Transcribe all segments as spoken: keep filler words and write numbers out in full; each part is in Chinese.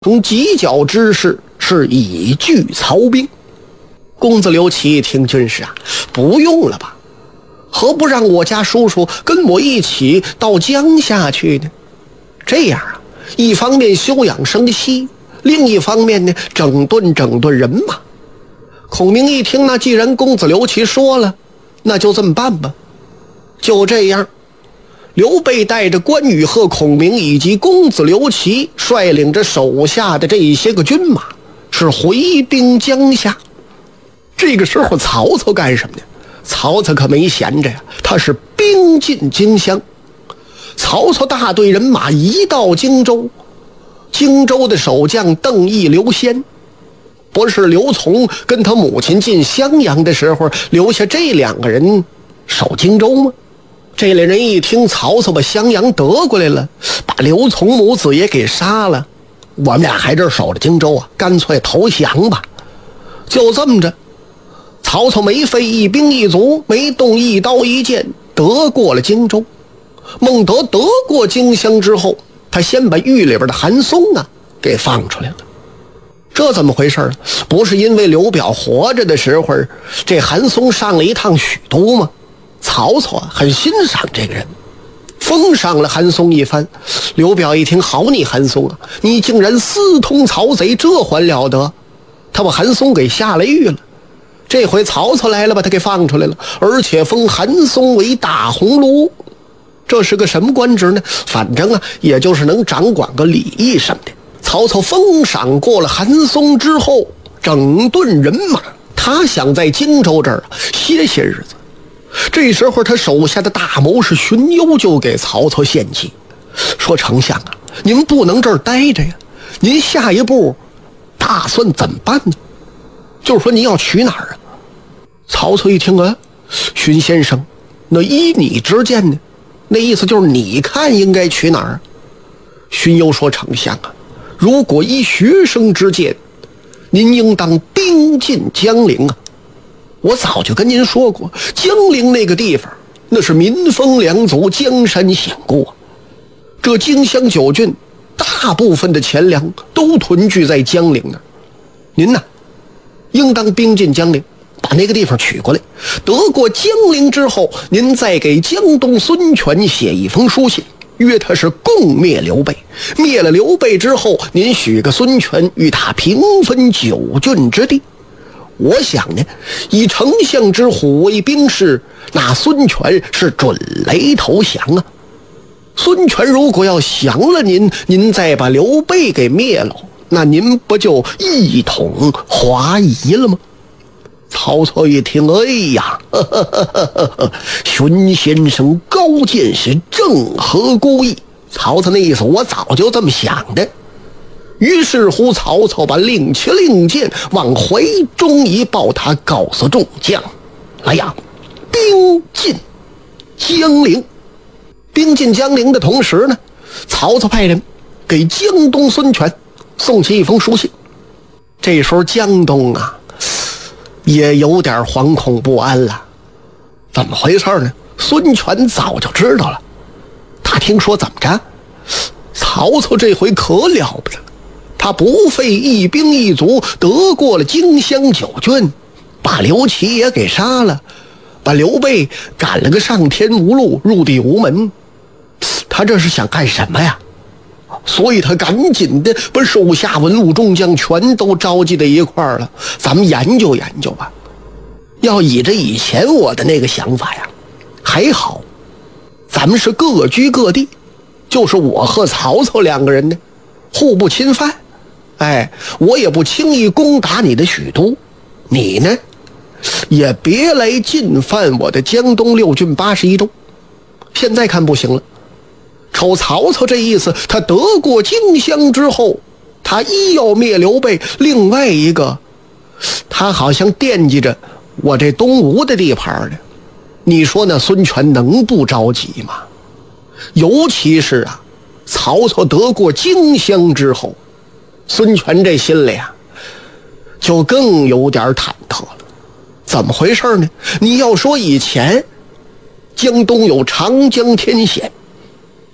从犄角之势是以拒曹兵。公子刘琦一听，军师啊，不用了吧，何不让我家叔叔跟我一起到江夏去呢？这样啊，一方面休养生息，另一方面呢，整顿整顿人马。孔明一听，那既然公子刘琦说了，那就这么办吧。就这样，刘备带着关羽和孔明以及公子刘琦，率领着手下的这一些个军马，是回兵江夏。这个时候曹操干什么呢？曹操可没闲着呀，他是兵进荆襄。曹操大队人马一到荆州，荆州的守将邓毅、刘先，不是刘琮跟他母亲进襄阳的时候留下这两个人守荆州吗？这类人一听曹操把襄阳得过来了，把刘琮母子也给杀了，我们俩还这守着荆州啊，干脆投降吧。就这么着，曹操没费一兵一卒，没动一刀一剑，得过了荆州。孟德得过荆襄之后，他先把狱里边的韩松啊给放出来了。这怎么回事？不是因为刘表活着的时候，这韩松上了一趟许都吗？曹操啊很欣赏这个人，封赏了韩松一番。刘表一听，好你韩松啊，你竟然私通曹贼，这还了得？他把韩松给下了狱了。这回曹操来了，把他给放出来了，而且封韩松为大鸿胪。这是个什么官职呢？反正啊，也就是能掌管个礼义什么的。曹操封赏过了韩松之后，整顿人马，他想在荆州这儿歇歇日子。这时候他手下的大谋士荀攸就给曹操献计，说丞相啊，您不能这儿待着呀，您下一步打算怎么办呢？就是说您要去哪儿啊？曹操一听啊，荀先生，那依你之见呢？那意思就是你看应该去哪儿？荀攸说，丞相啊，如果依学生之见，您应当兵进江陵啊。我早就跟您说过，江陵那个地方那是民风良足，江山险固啊。这荆襄九郡大部分的钱粮都屯聚在江陵那儿，您呢应当兵进江陵，把那个地方取过来。得过江陵之后，您再给江东孙权写一封书信，约他是共灭刘备。灭了刘备之后，您许个孙权，与他平分九郡之地。我想呢，以丞相之虎为兵士，那孙权是准雷投降啊。孙权如果要降了您，您再把刘备给灭了，那您不就一统华夷了吗？曹操一听，哎呀，呵呵呵呵呵，荀先生高见是正合孤意。曹操那意思，我早就这么想的。于是乎，曹操把令旗令箭往怀中一抱，他告诉众将：哎呀，兵进江陵。兵进江陵的同时呢，曹操派人给江东孙权送去一封书信。这时候江东啊也有点惶恐不安了。怎么回事呢？孙权早就知道了，他听说怎么着，曹操这回可了不得，他不费一兵一卒得过了荆襄九郡，把刘琦也给杀了，把刘备赶了个上天无路，入地无门。他这是想干什么呀？所以他赶紧的把手下文武众将全都召集在一块儿了，咱们研究研究吧。要以这以前我的那个想法呀，还好，咱们是各居各地，就是我和曹操两个人呢，互不侵犯。哎，我也不轻易攻打你的许都，你呢，也别来进犯我的江东六郡八十一州。现在看不行了。瞅曹操这意思，他得过荆襄之后，他一要灭刘备，另外一个他好像惦记着我这东吴的地盘呢。你说那孙权能不着急吗？尤其是啊，曹操得过荆襄之后，孙权这心里啊就更有点忐忑了。怎么回事呢？你要说以前江东有长江天险，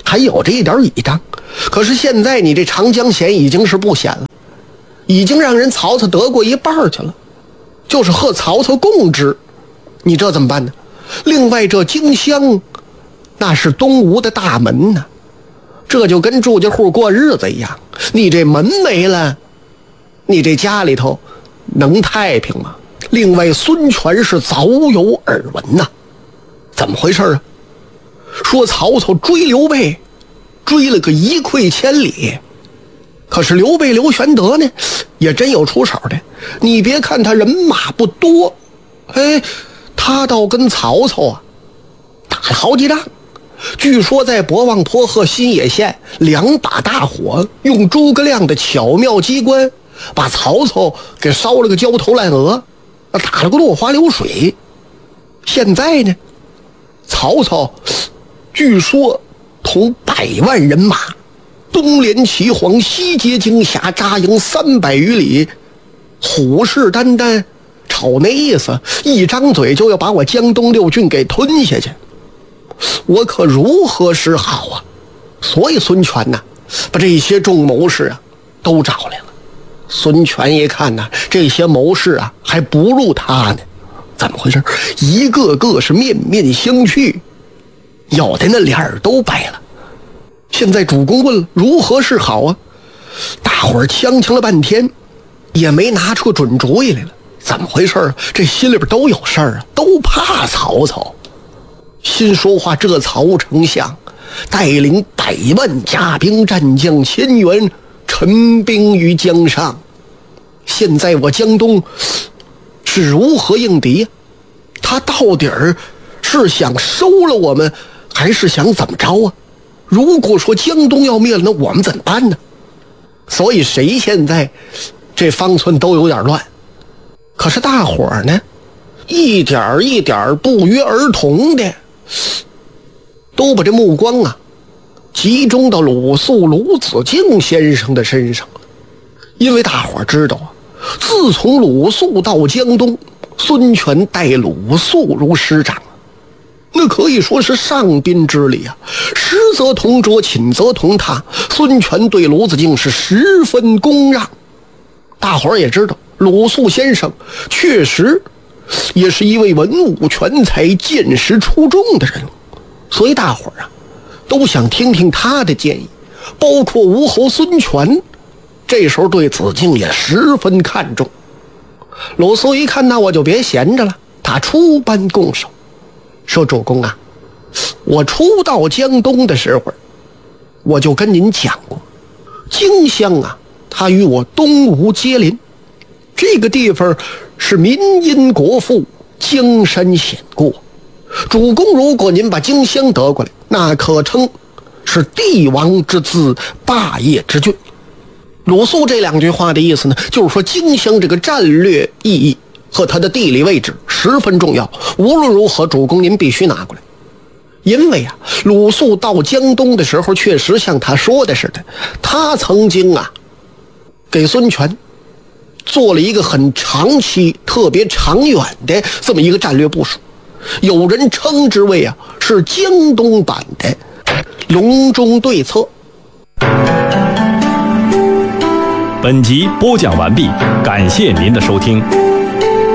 还有这一点倚仗。可是现在你这长江险已经是不险了，已经让人曹操得过一半去了，就是和曹操共治，你这怎么办呢？另外这荆襄那是东吴的大门呢，这就跟住家户过日子一样，你这门没了，你这家里头能太平吗？另外孙权是早有耳闻呐，怎么回事啊？说曹操追刘备追了个一溃千里，可是刘备刘玄德呢也真有出手的。你别看他人马不多，哎，他倒跟曹操啊打了好几仗。据说在博望坡和新野县两把大火，用诸葛亮的巧妙机关把曹操给烧了个焦头烂额，打了个落花流水。现在呢，曹操据说同百万人马东连齐黄，西接荆峡，扎营三百余里，虎视眈眈，瞅那意思一张嘴就要把我江东六郡给吞下去，我可如何是好啊？所以孙权呢把这些众谋士啊都找来了。孙权一看呢，这些谋士啊还不如他呢，怎么回事？一个个是面面相觑，有的那脸儿都白了。现在主公问了如何是好啊？大伙儿呛呛了半天也没拿出准主意来了。怎么回事啊？这心里边都有事儿啊，都怕曹操。心说话，这曹丞相带领百万甲兵战将千员，陈兵于江上，现在我江东是如何应敌？他到底儿是想收了我们，还是想怎么着啊？如果说江东要灭了，那我们怎么办呢？所以谁现在这方寸都有点乱。可是大伙儿呢一点一点不约而同的都把这目光啊集中到鲁肃鲁子敬先生的身上。因为大伙儿知道啊，自从鲁肃到江东，孙权待鲁肃如师长，那可以说是上宾之礼啊，食则同桌，寝则同榻。孙权对鲁子敬是十分恭让。大伙儿也知道鲁肃先生确实也是一位文武全才、见识出众的人物，所以大伙儿啊都想听听他的建议。包括吴侯孙权这时候对子敬也十分看重。鲁肃一看，那我就别闲着了，他出班拱手说：主公啊，我初到江东的时候我就跟您讲过，荆襄啊它与我东吴接邻，这个地方是民殷国富，江山险过。主公如果您把荆襄得过来，那可称是帝王之资，霸业之郡。鲁肃这两句话的意思呢，就是说荆襄这个战略意义和它的地理位置十分重要，无论如何主公您必须拿过来。因为啊，鲁肃到江东的时候确实像他说的似的，他曾经啊给孙权做了一个很长期特别长远的这么一个战略部署，有人称之为啊是江东版的隆中对策。 本集播讲完毕，感谢您的收听。